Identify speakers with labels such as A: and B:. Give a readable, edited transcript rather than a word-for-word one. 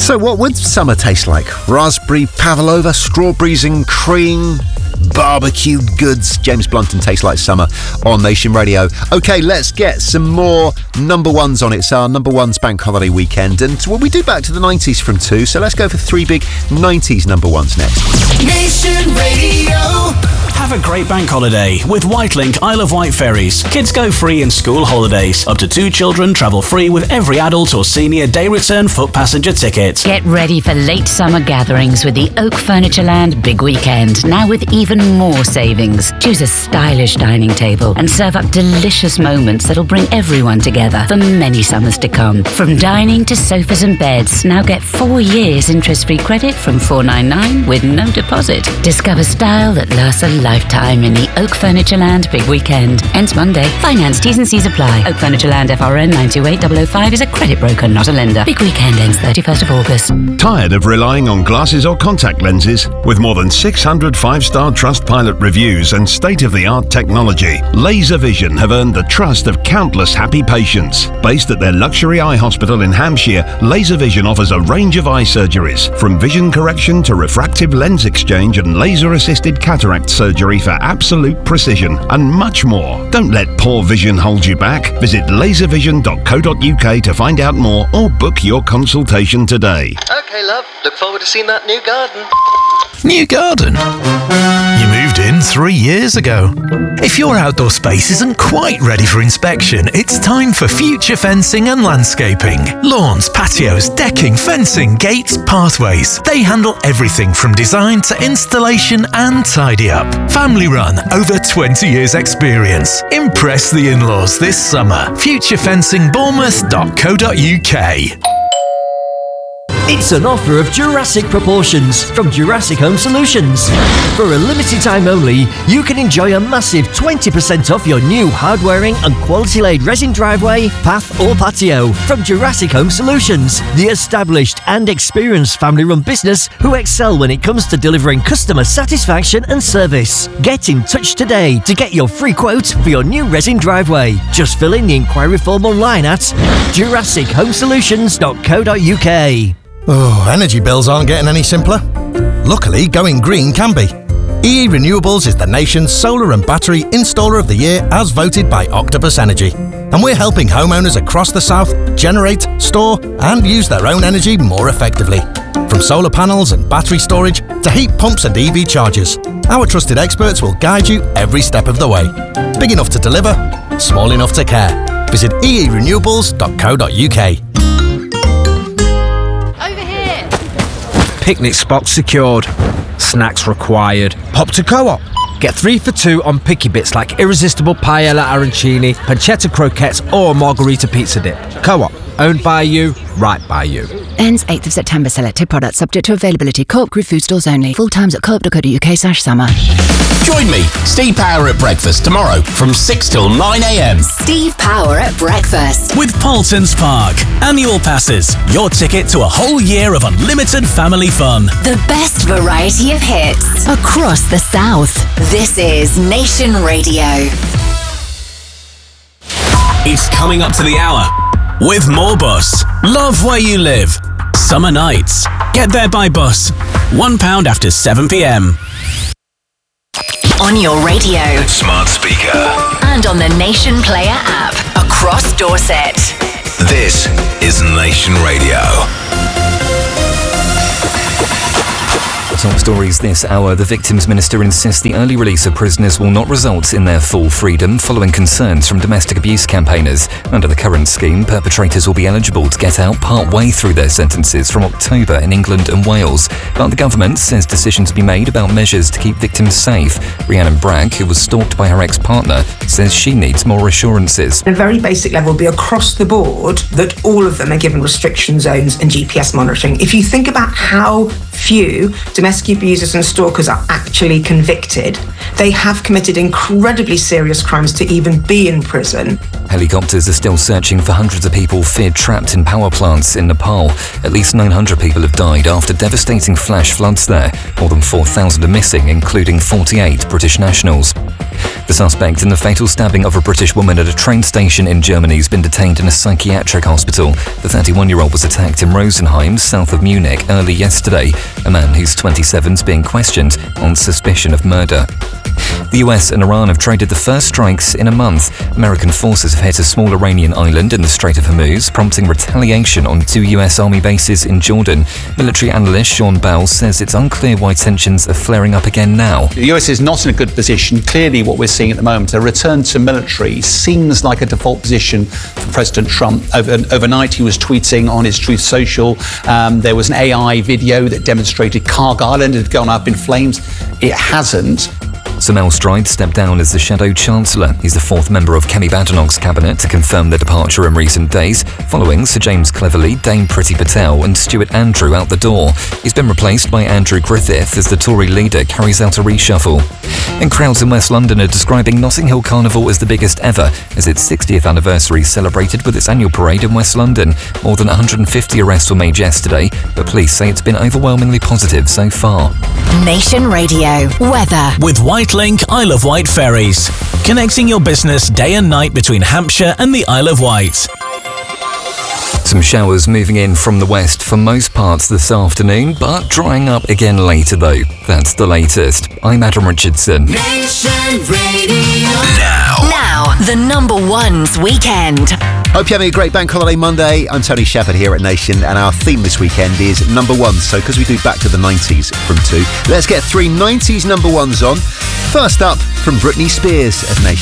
A: So what would summer taste like? Raspberry pavlova, strawberries and cream, barbecued goods. James Blunt and Taste Like Summer on Nation Radio. OK, let's get some more number ones on it. It's our number ones bank holiday weekend. And we do back to the 90s from 2. So let's go for 3 big 90s number ones next.
B: Nation Radio.
C: Have a great bank holiday with Whitelink Isle of Wight ferries. Kids go free in school holidays. Up to 2 children travel free with every adult or senior day return foot passenger ticket.
D: Get ready for late summer gatherings with the Oak Furnitureland Big Weekend. Now with even more savings. Choose a stylish dining table and serve up delicious moments that'll bring everyone together for many summers to come. From dining to sofas and beds, now get 4 years interest-free credit from $499 with no deposit. Discover style that lasts a lifetime in the Oak Furnitureland Big Weekend. Ends Monday. Finance T's and C's apply. Oak Furnitureland FRN 928005 is a credit broker, not a lender. Big Weekend ends 31st of August.
E: Tired of relying on glasses or contact lenses? With more than 600 5-star Trustpilot reviews and state-of-the-art technology, Laser Vision have earned the trust of countless happy patients. Based at their luxury eye hospital in Hampshire, Laser Vision offers a range of eye surgeries, from vision correction to refractive lens exchange and laser-assisted cataract surgery for absolute precision, and much more. Don't let poor vision hold you back. Visit laservision.co.uk to find out more or book your consultation today.
F: OK, love. Look forward to seeing that new garden.
G: New garden? You moved in 3 years ago. If your outdoor space isn't quite ready for inspection, it's time for Future Fencing and Landscaping. Lawns, patios, decking, fencing, gates, pathways. They handle everything from design to installation and tidy up. Family run, over 20 years experience. Impress the in-laws this summer. futurefencingbournemouth.co.uk.
H: It's an offer of Jurassic proportions from Jurassic Home Solutions. For a limited time only, you can enjoy a massive 20% off your new hard-wearing and quality-laid resin driveway, path or patio from Jurassic Home Solutions, the established and experienced family-run business who excel when it comes to delivering customer satisfaction and service. Get in touch today to get your free quote for your new resin driveway. Just fill in the inquiry form online at jurassichomesolutions.co.uk.
I: Oh, energy bills aren't getting any simpler. Luckily, going green can be. EE Renewables is the nation's solar and battery installer of the year as voted by Octopus Energy. And we're helping homeowners across the south generate, store and use their own energy more effectively. From solar panels and battery storage to heat pumps and EV chargers, our trusted experts will guide you every step of the way. Big enough to deliver, small enough to care. Visit eerenewables.co.uk.
J: Picnic spot secured. Snacks required. Pop to Co-op. Get 3 for 2 on picky bits like irresistible paella arancini, pancetta croquettes or margarita pizza dip. Co-op. Owned by you, right by you.
K: Ends 8th of September. Selected products subject to availability. Co-op Group food stores only. Full times at co-op.co.uk/summer.
L: Join me, Steve Power at breakfast tomorrow from 6 till 9 a.m.
M: Steve Power at breakfast.
C: With Paultons Park. Annual passes. Your ticket to a whole year of unlimited family fun.
M: The best variety of hits across the south. This is Nation Radio.
C: It's coming up to the hour. With more bus. Love where you live. Summer nights. Get there by bus. £1 after 7 p.m.
M: On your radio.
L: Smart speaker.
M: And on the Nation Player app. Across Dorset.
L: This is Nation Radio.
N: Top stories this hour. The Victims Minister insists the early release of prisoners will not result in their full freedom, following concerns from domestic abuse campaigners. Under the current scheme, perpetrators will be eligible to get out part-way through their sentences from October in England and Wales. But the government says decisions to be made about measures to keep victims safe. Rhiannon Bragg, who was stalked by her ex-partner, says she needs more assurances.
O: At a very basic level, be across the board that all of them are given restriction zones and GPS monitoring. If you think about how few domestic abusers and stalkers are actually convicted, they have committed incredibly serious crimes to even be in prison.
N: Helicopters are still searching for hundreds of people feared trapped in power plants in Nepal. At least 900 people have died after devastating flash floods there. More than 4,000 are missing, including 48 British nationals. The suspect in the fatal stabbing of a British woman at a train station in Germany has been detained in a psychiatric hospital. The 31-year-old was attacked in Rosenheim, south of Munich, early yesterday. A man who's 27 is being questioned on suspicion of murder. The US and Iran have traded the first strikes in a month. American forces have hit a small Iranian island in the Strait of Hormuz, prompting retaliation on 2 US Army bases in Jordan. Military analyst Sean Bowles says it's unclear why tensions are flaring up again now.
P: The US is not in a good position. Clearly what we're seeing at the moment, a return to military, seems like a default position for President Trump. Overnight he was tweeting on his Truth Social. There was an AI video that demonstrated Cargill Island had gone up in flames. It hasn't.
N: Sir Mel Stride stepped down as the Shadow Chancellor. He's the fourth member of Kemi Badenoch's cabinet to confirm their departure in recent days, following Sir James Cleverly, Dame Priti Patel and Stuart Andrew out the door. He's been replaced by Andrew Griffith as the Tory leader carries out a reshuffle. And crowds in West London are describing Notting Hill Carnival as the biggest ever, as its 60th anniversary celebrated with its annual parade in West London. More than 150 arrests were made yesterday, but police say it's been overwhelmingly positive so far.
M: Nation Radio weather
C: with Whitelink Isle of Wight ferries, connecting your business day and night between Hampshire and the Isle of Wight.
N: Some showers moving in from the west for most parts this afternoon, but drying up again later though. That's the latest. I'm Adam Richardson.
B: Nation Radio.
M: Now, the number one's weekend.
A: Hope you're having a great bank holiday Monday. I'm Tony Shepherd here at Nation, and our theme this weekend is number one. So because we do back to the 90s from 2, let's get 3 90s number ones on. First up, from Britney Spears at Nation.